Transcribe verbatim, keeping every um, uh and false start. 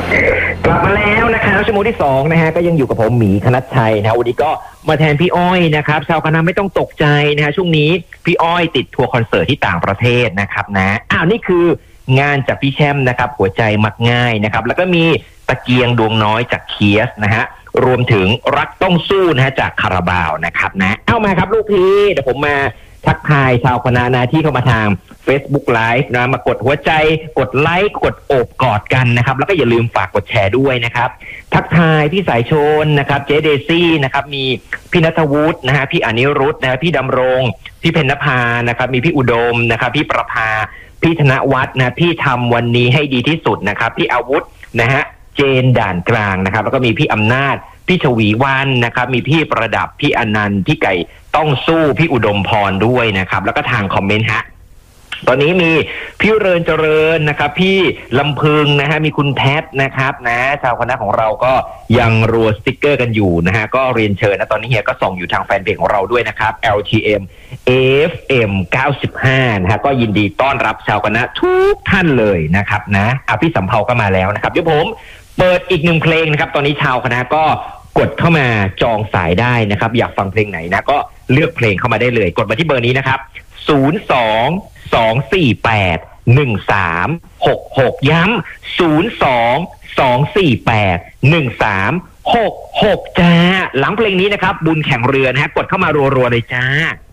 กลับมาแล้วนะครับชั่วโมงที่สองนะฮะก็ยังอยู่กับผมหมีคณัชชัยนะวันนี้ก็มาแทนพี่อ้อยนะครับชาวคณะไม่ต้องตกใจนะฮะช่วงนี้พี่อ้อยติดทัวร์คอนเสิร์ตที่ต่างประเทศนะครับนะอ้าวนี่คืองานจากพี่แชมป์นะครับหัวใจมักง่ายนะครับแล้วก็มีตะเกียงดวงน้อยจากเคียสนะฮะรวมถึงรักต้องสู้นะฮะจากคาราบาวนะครับนะเอามาครับลูกพี่เดี๋ยวผมมาทักทายชาวคณะนะที่เข้ามาทาง Facebook Live นะมากดหัวใจกดไลค์กดโอบกอดกันนะครับแล้วก็อย่าลืมฝากกดแชร์ด้วยนะครับทักทายพี่สายชนนะครับเจเดซี่นะครับมีพี่ณัฐวุฒินะฮะพี่อนิรุธนะฮะพี่ดำรงพี่เพญนภานะครับมีพี่อุดมนะครับพี่ประภาพี่ธนวัฒน์นะพี่ทำวันนี้ให้ดีที่สุดนะครับพี่อาวุธนะฮะเจนด่านกลางนะครับแล้วก็มีพี่อำนาจพี่ชวีวันนะครับมีพี่ประดับพี่อนันต์พี่ไก่ต้องสู้พี่อุดมพรด้วยนะครับแล้วก็ทางคอมเมนต์ฮะตอนนี้มีพี่เริญเจริญนะครับพี่ลำพึงนะฮะมีคุณแพทนะครับนะชาวคณะของเราก็ยังรัวสติ๊กเกอร์กันอยู่นะฮะก็เรียนเชิญนะตอนนี้เฮียก็ส่งอยู่ทางแฟนเพจของเราด้วยนะครับ แอล ที เอ็ม เอ เอฟ เอ็ม เก้าสิบห้านะฮะก็ยินดีต้อนรับชาวคณะทุกท่านเลยนะครับนะอ่ะพี่สำเภาก็มาแล้วนะครับเดี๋ยวผมเปิดอีกหนึ่งเพลงนะครับตอนนี้ชาวคณะก็กดเข้ามาจองสายได้นะครับอยากฟังเพลงไหนนะก็เลือกเพลงเข้ามาได้เลยกดมาที่เบอร์นี้นะครับศูนย์ สอง สอง สี่ แปด หนึ่ง สาม หก หกย้ำศูนย์ สอง สอง สี่ แปด หนึ่ง สาม หก หกจ้าหลังเพลงนี้นะครับบุญแข่งเรือนะฮะกดเข้ามารัวๆเลยจ้า